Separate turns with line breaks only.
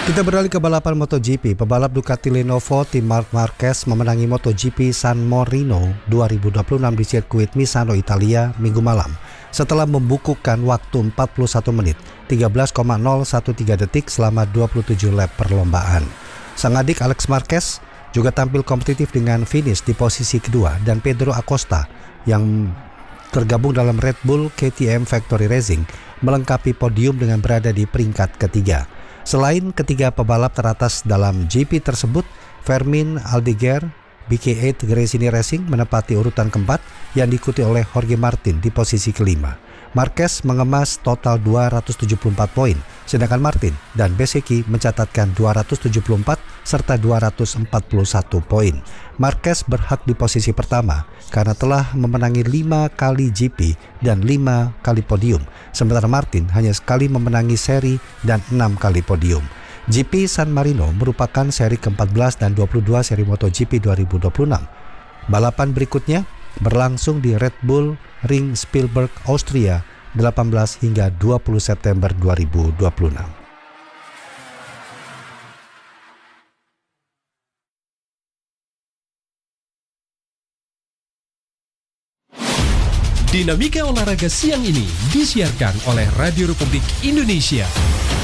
Kita beralih ke balapan MotoGP. Pebalap Ducati Lenovo tim Marc Marquez memenangi MotoGP San Marino 2026 di sirkuit Misano, Italia, Minggu malam. Setelah membukukan waktu 41 menit, 13,013 detik selama 27 lap perlombaan. Sang adik Alex Marquez juga tampil kompetitif dengan finish di posisi kedua dan Pedro Acosta yang tergabung dalam Red Bull KTM Factory Racing melengkapi podium dengan berada di peringkat ketiga. Selain ketiga pebalap teratas dalam GP tersebut, Fermin Aldeguer BK8 Gresini Racing menempati urutan keempat yang diikuti oleh Jorge Martin di posisi kelima. Marquez mengemas total 274 poin, sedangkan Martin dan Bezzecchi mencatatkan 274 serta 241 poin. Marquez berhak di posisi pertama karena telah memenangi 5 kali GP dan 5 kali podium, sementara Martin hanya sekali memenangi seri dan 6 kali podium. GP San Marino merupakan seri ke-14 dan 22 seri MotoGP 2026. Balapan berikutnya berlangsung di Red Bull Ring Spielberg, Austria, 18 hingga 20 September 2026.
Dinamika olahraga siang ini disiarkan oleh Radio Republik Indonesia.